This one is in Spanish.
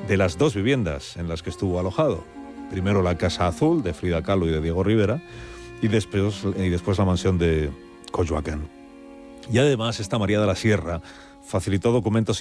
de las dos viviendas en las que estuvo alojado. Primero la Casa Azul de Frida Kahlo y de Diego Rivera y después la mansión de Coyoacán. Y además esta María de la Sierra facilitó documentos